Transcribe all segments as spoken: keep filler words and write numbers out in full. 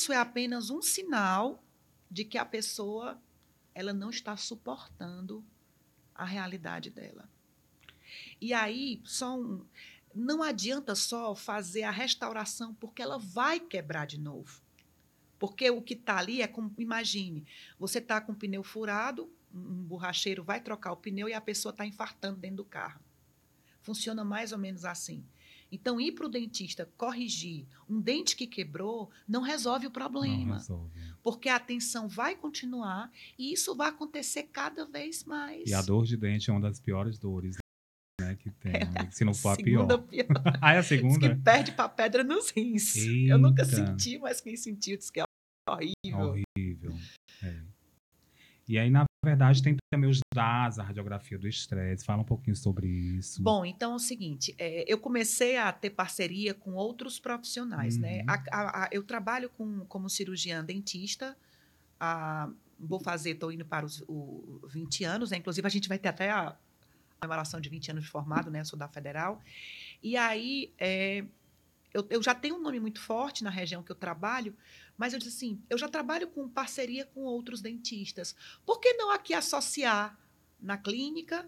isso é apenas um sinal de que a pessoa ela não está suportando a realidade dela. E aí, só um, não adianta só fazer a restauração, porque ela vai quebrar de novo. Porque o que está ali é como, imagine, você está com o pneu furado, um borracheiro vai trocar o pneu e a pessoa está infartando dentro do carro. Funciona mais ou menos assim. Então, ir para o dentista corrigir um dente que quebrou não resolve o Não problema. resolve. Porque a tensão vai continuar e isso vai acontecer cada vez mais. E a dor de dente é uma das piores dores, né, que tem. É, Se não for a segunda pior. pior. Ah, é a Diz que segunda? perde para pedra nos rins. Eu nunca Eita, senti, mas quem sentiu diz que é horrível. horrível. É. E aí, na verdade, tem também os dados, a radiografia do estresse. Fala um pouquinho sobre isso. Bom, então é o seguinte, é, eu comecei a ter parceria com outros profissionais, Uhum. né? A, a, a, eu trabalho com, como cirurgiã dentista, a, vou fazer, estou indo para os o, vinte anos, né? Inclusive a gente vai ter até a comemoração de vinte anos de formado, né? Eu sou da Federal. E aí, é, eu, eu já tenho um nome muito forte na região que eu trabalho, mas eu disse assim, eu já trabalho com parceria com outros dentistas. Por que não aqui associar na clínica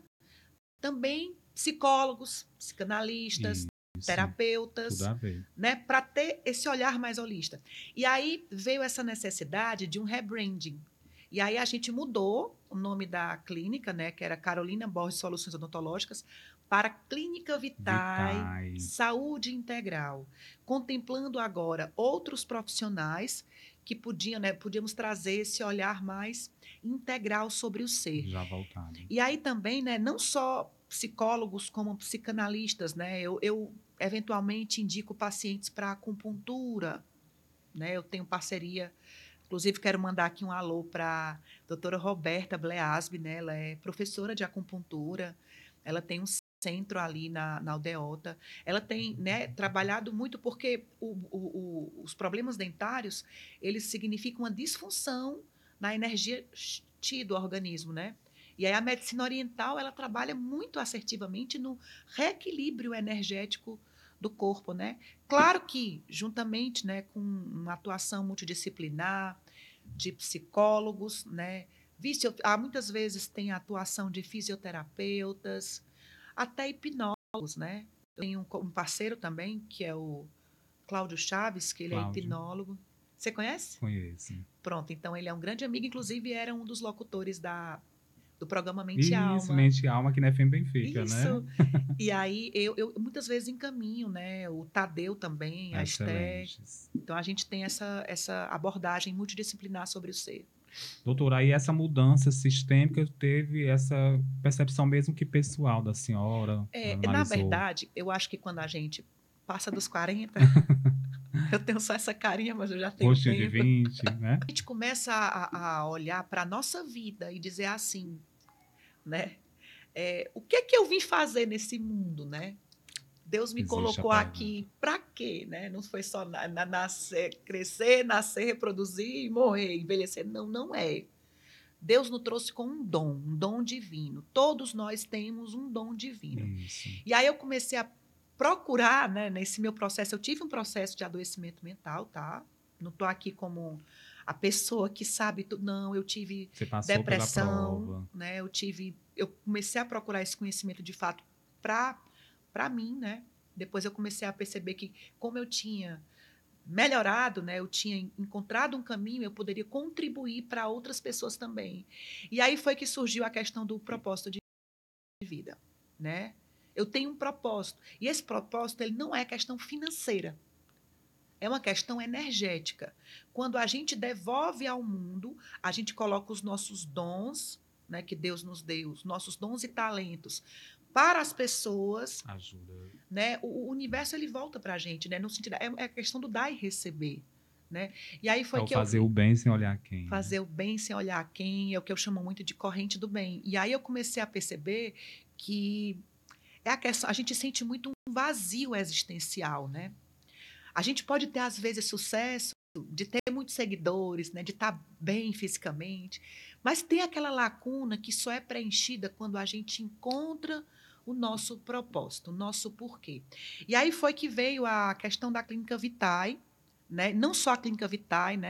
também psicólogos, psicanalistas, Isso, terapeutas, tudo a ver. né, para ter esse olhar mais holista. E aí veio essa necessidade de um rebranding. E aí a gente mudou o nome da clínica, né, que era Carolina Borges Soluções Odontológicas, para Clínica Vitae Vitae. Saúde Integral, contemplando agora outros profissionais que podiam, né, podíamos trazer esse olhar mais integral sobre o ser. Já voltado. E aí também, né, não só psicólogos como psicanalistas, né, eu, eu eventualmente indico pacientes para acupuntura, né, eu tenho parceria, inclusive quero mandar aqui um alô para a doutora Roberta Bleasby, né, ela é professora de acupuntura, ela tem um centro ali na, na Aldeota, ela tem, né, trabalhado muito porque o, o, o, os problemas dentários, eles significam uma disfunção na energia chi do organismo, né? E aí a medicina oriental, ela trabalha muito assertivamente no reequilíbrio energético do corpo, né? Claro que, juntamente, né, com uma atuação multidisciplinar, de psicólogos, né? Visio, há muitas vezes tem a atuação de fisioterapeutas, até hipnólogos, né? Eu tenho um, um parceiro também, que é o Cláudio Chaves, que ele Cláudio. é hipnólogo. Você conhece? Conheço. Pronto, então ele é um grande amigo, inclusive era um dos locutores da, do programa Mente Isso, e Alma. Mente e Alma, aqui na F M Benfica, Isso. né? E aí eu, eu muitas vezes encaminho, né? O Tadeu também, a Esté. Excelentes. Então a gente tem essa, essa abordagem multidisciplinar sobre o ser. Doutora, aí essa mudança sistêmica teve essa percepção mesmo que pessoal da senhora, É, na analisou. verdade, eu acho que quando a gente passa dos quarenta, eu tenho só essa carinha, mas eu já tenho Rostinho de tempo. vinte, né? A gente começa a, a olhar para a nossa vida e dizer assim, né? É, o que é que eu vim fazer nesse mundo, né? Deus me Existe a colocou pergunta. aqui para quê, né? Não foi só na, na, nascer, crescer, nascer, reproduzir, morrer, envelhecer. Não, não é. Deus nos trouxe com um dom, um dom divino. Todos nós temos um dom divino. Isso. E aí eu comecei a procurar, né, nesse meu processo, eu tive um processo de adoecimento mental, tá? Não estou aqui como a pessoa que sabe tudo, não, eu tive Você passou depressão, pela prova. né? Eu tive, eu comecei a procurar esse conhecimento de fato para para mim, né? Depois eu comecei a perceber que como eu tinha melhorado, né? Eu tinha encontrado um caminho, eu poderia contribuir para outras pessoas também. E aí foi que surgiu a questão do propósito de vida, né? Eu tenho um propósito. E esse propósito ele não é questão financeira. É uma questão energética. Quando a gente devolve ao mundo, a gente coloca os nossos dons, né, que Deus nos deu, os nossos dons e talentos para as pessoas. Ajuda. Né? O, o universo ele volta para a gente, né? No sentido, é, é a questão do dar e receber. Né? E aí foi É o que eu fazer vi. o bem sem olhar quem. Fazer né? o bem sem olhar quem, é o que eu chamo muito de corrente do bem. E aí eu comecei a perceber que é a questão, a gente sente muito um vazio existencial, né? A gente pode ter, às vezes, sucesso, de ter muitos seguidores, né? De estar bem fisicamente, mas tem aquela lacuna que só é preenchida quando a gente encontra o nosso propósito, o nosso porquê. E aí foi que veio a questão da Clínica Vitae, né? Não só a Clínica Vitae, né?